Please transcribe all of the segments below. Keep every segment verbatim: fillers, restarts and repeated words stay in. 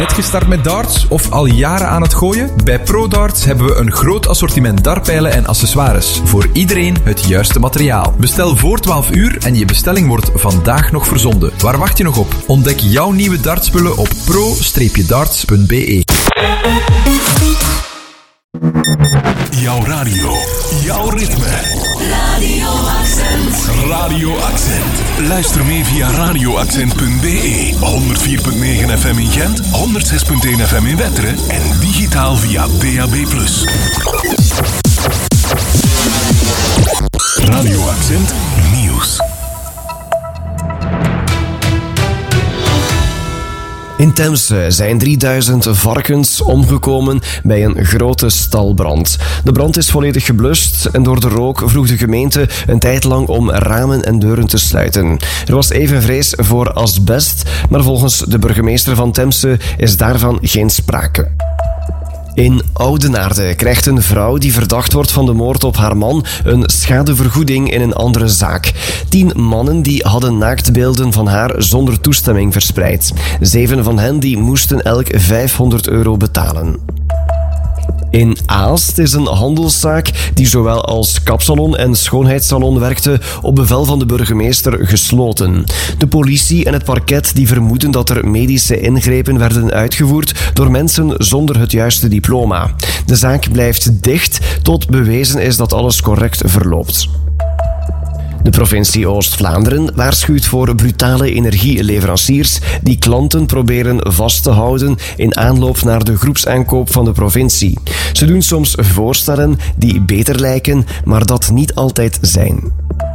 Net gestart met darts of al jaren aan het gooien? Bij ProDarts hebben we een groot assortiment dartpijlen en accessoires. Voor iedereen het juiste materiaal. Bestel voor twaalf uur en je bestelling wordt vandaag nog verzonden. Waar wacht je nog op? Ontdek jouw nieuwe dartspullen op pro darts punt b e. Jouw radio, jouw ritme. Radio Accent. Radio Accent. Luister mee via radio accent punt b e. honderd vier komma negen F M in Gent, honderd zes komma één F M in Wetteren en digitaal via D A B plus. Radio Accent Nieuws. In Temse zijn drieduizend varkens omgekomen bij een grote stalbrand. De brand is volledig geblust en door de rook vroeg de gemeente een tijd lang om ramen en deuren te sluiten. Er was even vrees voor asbest, maar volgens de burgemeester van Temse is daarvan geen sprake. In Oudenaarde krijgt een vrouw die verdacht wordt van de moord op haar man een schadevergoeding in een andere zaak. Tien mannen die hadden naaktbeelden van haar zonder toestemming verspreid. Zeven van hen die moesten elk vijfhonderd euro betalen. In Aalst is een handelszaak die zowel als kapsalon en schoonheidssalon werkte op bevel van de burgemeester gesloten. De politie en het parket die vermoeden dat er medische ingrepen werden uitgevoerd door mensen zonder het juiste diploma. De zaak blijft dicht tot bewezen is dat alles correct verloopt. De provincie Oost-Vlaanderen waarschuwt voor brutale energieleveranciers die klanten proberen vast te houden in aanloop naar de groepsaankoop van de provincie. Ze doen soms voorstellen die beter lijken, maar dat niet altijd zijn.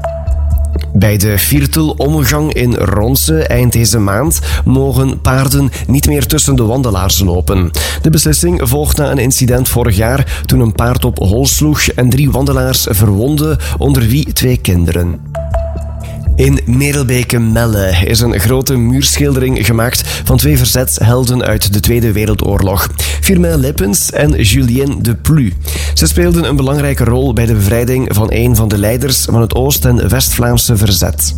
Bij de Viertel-omgang in Ronse eind deze maand mogen paarden niet meer tussen de wandelaars lopen. De beslissing volgt na een incident vorig jaar toen een paard op hol sloeg en drie wandelaars verwondde, onder wie twee kinderen. In Merelbeke-Melle is een grote muurschildering gemaakt van twee verzetshelden uit de Tweede Wereldoorlog. Firmin Lippens en Julien de Plu. Ze speelden een belangrijke rol bij de bevrijding van een van de leiders van het Oost- en West-Vlaamse verzet.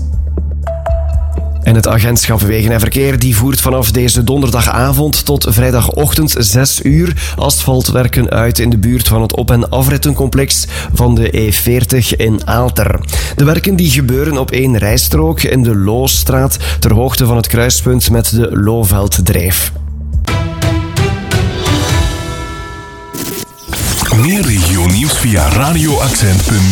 En het agentschap Wegen en Verkeer die voert vanaf deze donderdagavond tot vrijdagochtend zes uur asfaltwerken uit in de buurt van het op- en afrittencomplex van de E veertig in Aalter. De werken die gebeuren op één rijstrook in de Loostraat ter hoogte van het kruispunt met de Loovelddreef. Meer regionieuws via radio accent punt b e.